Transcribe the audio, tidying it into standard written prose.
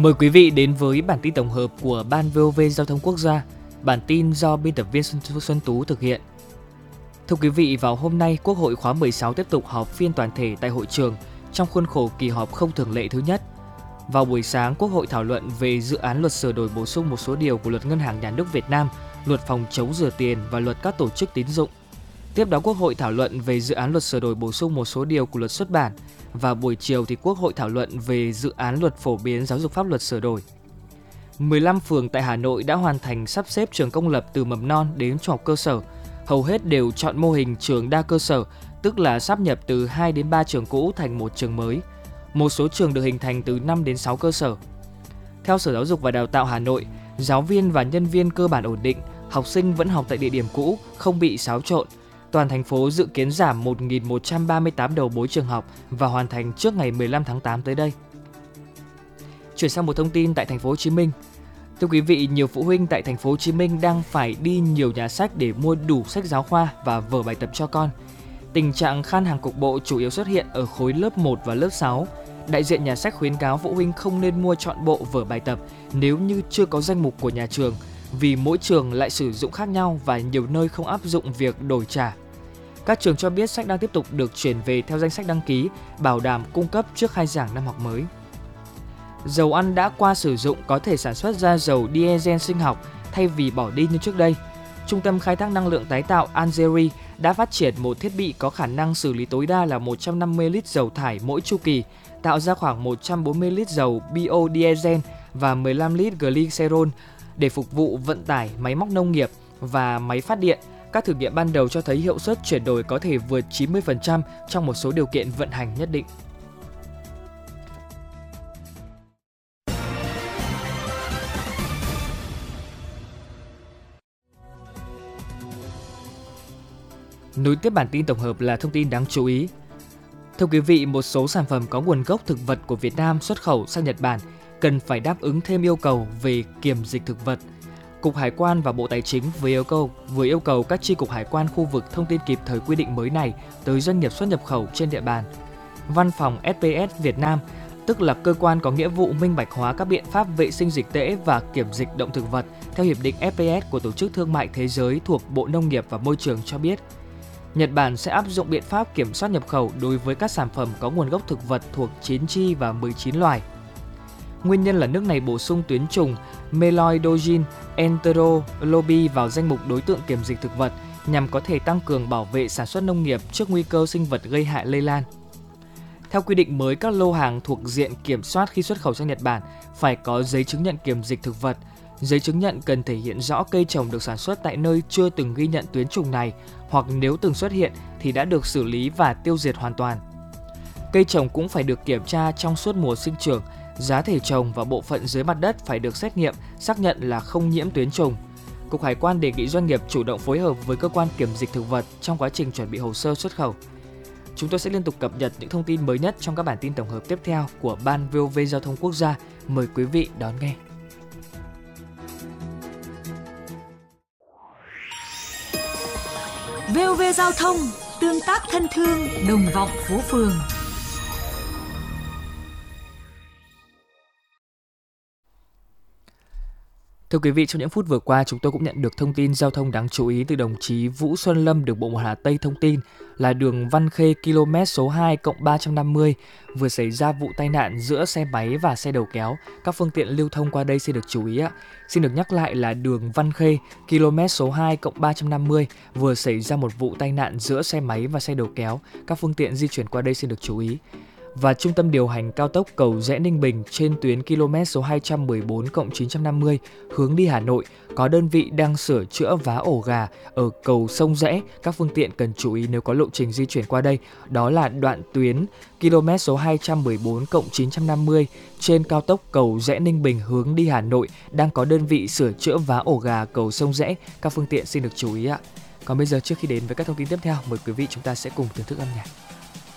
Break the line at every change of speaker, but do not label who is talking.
Mời quý vị đến với bản tin tổng hợp của Ban VOV Giao thông Quốc gia. Bản tin do biên tập viên Xuân Tú thực hiện. Thưa quý vị, vào hôm nay, Quốc hội khóa 16 tiếp tục họp phiên toàn thể tại hội trường trong khuôn khổ kỳ họp không thường lệ thứ nhất. Vào buổi sáng, Quốc hội thảo luận về dự án luật sửa đổi bổ sung một số điều của Luật Ngân hàng Nhà nước Việt Nam, Luật phòng chống rửa tiền và Luật các tổ chức tín dụng. Tiếp đó, Quốc hội thảo luận về dự án luật sửa đổi bổ sung một số điều của Luật xuất bản. Và buổi chiều thì Quốc hội thảo luận về dự án luật phổ biến giáo dục pháp luật sửa đổi. 15 phường tại Hà Nội đã hoàn thành sắp xếp trường công lập từ mầm non đến trung học cơ sở. Hầu hết đều chọn mô hình trường đa cơ sở, tức là sáp nhập từ 2 đến 3 trường cũ thành một trường mới. Một số trường được hình thành từ 5 đến 6 cơ sở. Theo Sở Giáo dục và Đào tạo Hà Nội, giáo viên và nhân viên cơ bản ổn định, học sinh vẫn học tại địa điểm cũ, không bị xáo trộn. Toàn thành phố dự kiến giảm 1.138 đầu mối trường học và hoàn thành trước ngày 15 tháng 8 tới đây. Chuyển sang một thông tin tại thành phố Hồ Chí Minh. Thưa quý vị, nhiều phụ huynh tại thành phố Hồ Chí Minh đang phải đi nhiều nhà sách để mua đủ sách giáo khoa và vở bài tập cho con. Tình trạng khan hàng cục bộ chủ yếu xuất hiện ở khối lớp 1 và lớp 6. Đại diện nhà sách khuyến cáo phụ huynh không nên mua trọn bộ vở bài tập nếu như chưa có danh mục của nhà trường, vì mỗi trường lại sử dụng khác nhau và nhiều nơi không áp dụng việc đổi trả. Các trường cho biết sách đang tiếp tục được chuyển về theo danh sách đăng ký, bảo đảm cung cấp trước khai giảng năm học mới. Dầu ăn đã qua sử dụng có thể sản xuất ra dầu diesel sinh học thay vì bỏ đi như trước đây. Trung tâm Khai thác Năng lượng Tái tạo Algeria đã phát triển một thiết bị có khả năng xử lý tối đa là 150 lít dầu thải mỗi chu kỳ, tạo ra khoảng 140 lít dầu biodiesel và 15 lít glycerol để phục vụ vận tải, máy móc nông nghiệp và máy phát điện. Các thử nghiệm ban đầu cho thấy hiệu suất chuyển đổi có thể vượt 90% trong một số điều kiện vận hành nhất định. Nối tiếp bản tin tổng hợp là thông tin đáng chú ý. Thưa quý vị, một số sản phẩm có nguồn gốc thực vật của Việt Nam xuất khẩu sang Nhật Bản cần phải đáp ứng thêm yêu cầu về kiểm dịch thực vật. Cục Hải quan và Bộ Tài chính vừa yêu cầu các chi cục hải quan khu vực thông tin kịp thời quy định mới này tới doanh nghiệp xuất nhập khẩu trên địa bàn. Văn phòng SPS Việt Nam, tức là cơ quan có nghĩa vụ minh bạch hóa các biện pháp vệ sinh dịch tễ và kiểm dịch động thực vật theo Hiệp định FPS của Tổ chức Thương mại Thế giới thuộc Bộ Nông nghiệp và Môi trường cho biết, Nhật Bản sẽ áp dụng biện pháp kiểm soát nhập khẩu đối với các sản phẩm có nguồn gốc thực vật thuộc 9 chi và 19 loài. Nguyên nhân là nước này bổ sung tuyến trùng Meloidogyne enterolobi vào danh mục đối tượng kiểm dịch thực vật nhằm có thể tăng cường bảo vệ sản xuất nông nghiệp trước nguy cơ sinh vật gây hại lây lan. Theo quy định mới, các lô hàng thuộc diện kiểm soát khi xuất khẩu sang Nhật Bản phải có giấy chứng nhận kiểm dịch thực vật. Giấy chứng nhận cần thể hiện rõ cây trồng được sản xuất tại nơi chưa từng ghi nhận tuyến trùng này, hoặc nếu từng xuất hiện thì đã được xử lý và tiêu diệt hoàn toàn. Cây trồng cũng phải được kiểm tra trong suốt mùa sinh trưởng, giá thể trồng và bộ phận dưới mặt đất phải được xét nghiệm, xác nhận là không nhiễm tuyến trùng. Cục Hải quan đề nghị doanh nghiệp chủ động phối hợp với cơ quan kiểm dịch thực vật trong quá trình chuẩn bị hồ sơ xuất khẩu. Chúng tôi sẽ liên tục cập nhật những thông tin mới nhất trong các bản tin tổng hợp tiếp theo của Ban VOV Giao thông Quốc gia. Mời quý vị đón nghe.
VOV Giao thông, tương tác thân thương, đồng vọng phố phường.
Thưa quý vị, trong những phút vừa qua, chúng tôi cũng nhận được thông tin giao thông đáng chú ý từ đồng chí Vũ Xuân Lâm, đường bộ 1 Hà Tây thông tin là đường Văn Khê km số 2+350 vừa xảy ra vụ tai nạn giữa xe máy và xe đầu kéo. Các phương tiện lưu thông qua đây xin được chú ý ạ. Xin được nhắc lại là đường Văn Khê km số 2+350 vừa xảy ra một vụ tai nạn giữa xe máy và xe đầu kéo. Các phương tiện di chuyển qua đây xin được chú ý. Và trung tâm điều hành cao tốc Cầu Giẽ Ninh Bình trên tuyến km số 214+950 hướng đi Hà Nội có đơn vị đang sửa chữa vá ổ gà ở cầu Sông Giẽ. Các phương tiện cần chú ý nếu có lộ trình di chuyển qua đây, đó là đoạn tuyến km số 214+950 trên cao tốc Cầu Giẽ Ninh Bình hướng đi Hà Nội đang có đơn vị sửa chữa vá ổ gà cầu Sông Giẽ. Các phương tiện xin được chú ý ạ. Còn bây giờ, trước khi đến với các thông tin tiếp theo, mời quý vị chúng ta sẽ cùng thưởng thức âm nhạc.